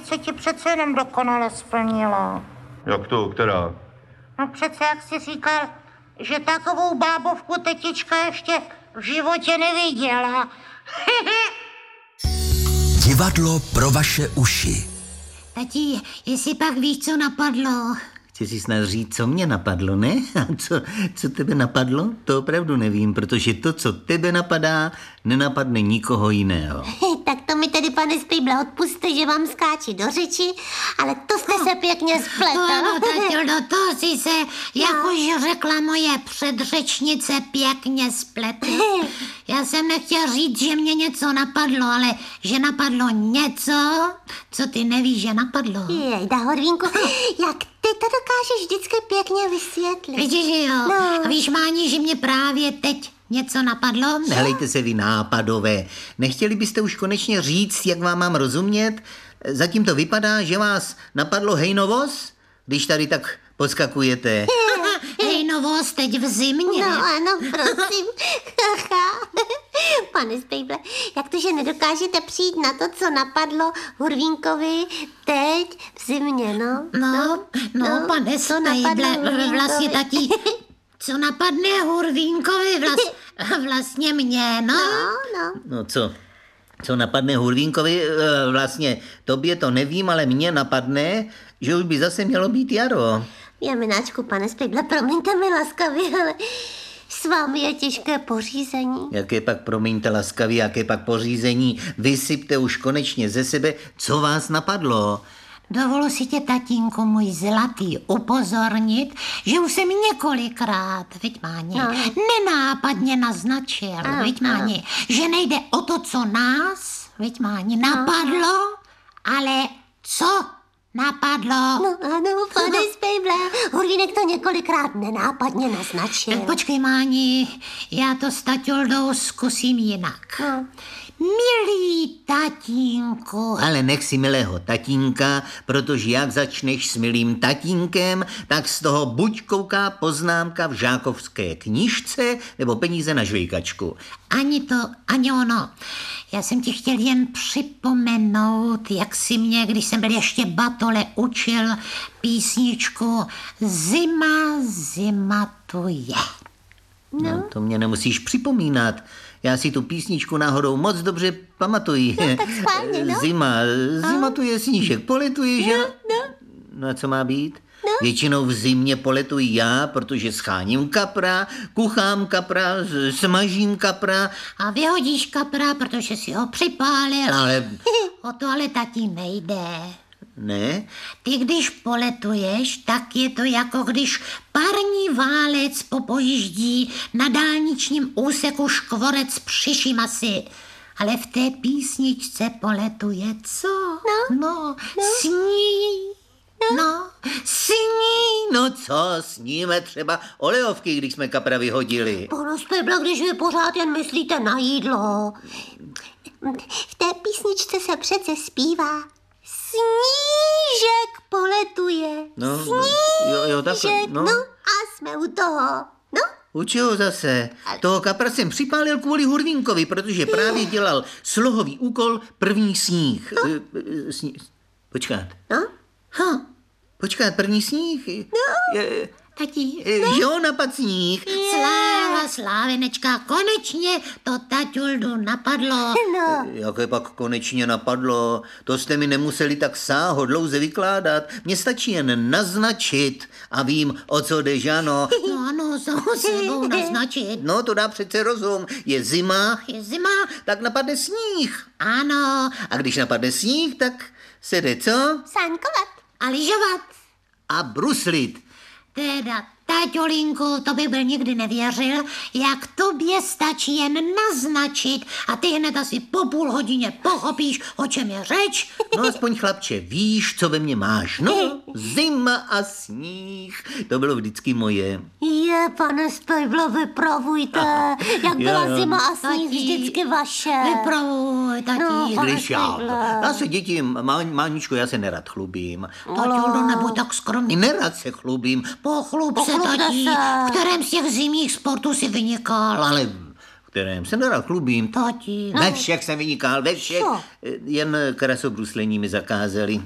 se ti přece jenom dokonale splnilo. Jak to, která? No přece, jak jsi říkal, že takovou bábovku tetička ještě v životě neviděla. Divadlo pro vaše uši. Tati, jestli pak víš, co napadlo? Chci si snad říct, co mě napadlo, ne? A co tebe napadlo? To opravdu nevím, protože to, co tebe napadá, nenapadne nikoho jiného. Tak to mi tedy, pane Spejble, odpuste, že vám skáči do řeči, ale to jste se pěkně spletl. No, Taťulo, to si se, jak už řekla moje předřečnice, pěkně spletl. Já jsem nechtěla říct, že mě něco napadlo, ale že napadlo něco, co ty nevíš, že napadlo. Jejda, Horvínku, jak ty to dokážeš vždycky pěkně vysvětlit. Vidíš, jo? No. A víš, Máni, že mě právě teď něco napadlo? Helejte se vy nápadové. Nechtěli byste už konečně říct, jak vám mám rozumět? Zatím to vypadá, že vás napadlo hejnovoz, když tady tak podskakujete. Hejnovost teď v zimě. No ano, prosím. Pane Spejble, jak to, že nedokážete přijít na to, co napadlo Hurvínkovi teď v zimě, no? No, pane co napadlo Spejble, Hurvínkovi? vlastně tati, co napadne Hurvínkovi, vlastně mě, no. No co? Co napadne Hurvínkovi? Vlastně tobě to nevím, ale mně napadne, že už by zase mělo být jaro. Jamináčku, pane Spejble, promiňte mi laskavě, ale s vámi je těžké pořízení. Jaké pak, promiňte laskavě, jaké pak pořízení? Vysypte už konečně ze sebe, co vás napadlo. Dovolu si tě, tatínku můj zlatý, upozornit, že už jsem několikrát, viď Máni, nenápadně naznačil, viď Máni, že nejde o to, co nás, viď Máni, napadlo, ale co napadlo. No ano, pane Spejble, Hurvínek to několikrát nenápadně naznačil. Počkej, Máni, já to s Taťuldou zkusím jinak. Milý tatínku. Ale nech si milého tatínka, protože jak začneš s milým tatínkem, tak z toho buď kouká poznámka v žákovské knížce, nebo peníze na žvejkačku. Ani to, ani ono. Já jsem ti chtěl jen připomenout, jak si mě, když jsem byl ještě batole, učil písničku Zima tu je. No, to mě nemusíš připomínat. Já si tu písničku náhodou moc dobře pamatuji. No, tak schválně, no. Zima tu je, snížek poletuje, že? No a co má být? Většinou v zimě poletuji já, protože scháním kapra, kuchám kapra, smažím kapra. A vyhodíš kapra, protože si ho připálil. Ale O to ale tati nejde. ne, Ty, když poletuješ, tak je to jako když parní válec popojíždí na dálničním úseku škvorec při Šimasy. Ale v té písničce poletuje co? Sní. Sní. no co, sníme třeba olejovky, když jsme kapra vyhodili. Pane Spejble, když vy pořád jen myslíte na jídlo. V té písničce se přece zpívá Snížek poletuje. No, Snížek, jo, takhle, no. no a jsme u toho. No, U čeho zase? Toho kapra jsem připálil kvůli Hurvínkovi, protože právě dělal slohový úkol první sníh. Počkat. Počkat, první sníh? Tati. Že on napad sníh. Sláva, slávenečka, konečně to Taťuldu napadlo. Jaké pak konečně napadlo? To jste mi nemuseli tak sáhodlouze vykládat. Mně stačí jen naznačit a vím, o co jde, že ano. No ano, sebou naznačit. No, to dá přece rozum. Je zima, Je zima, tak napadne sníh. ano, A když napadne sníh, tak se jde co? sánkovat. a lyžovat. A bruslit. Teda, Taťulinku, to bych byl nikdy nevěřil, jak tobě stačí jen naznačit a ty hned asi po půl hodině pochopíš, o čem je řeč. No aspoň chlapče, víš, co ve mně máš. No, zima a sníh. To bylo vždycky moje. Je, pane Spejble, vypravujte, jak byla Jo. zima a sníh Tati. vždycky vaše. Vypravuj, tati. No, Když já Spejble. se děti, Máničko, já se nerad chlubím. Taťuldo, nebuď tak skromný. Nerad se chlubím. Pochlub se, Pochlubte tati. se. V kterém z těch zimních sportů si vynikal? Ale v kterém se nerad chlubím. Tati. Ve všech jsem vynikal, ve všech. Co? Jen krasobruslení mi zakázali.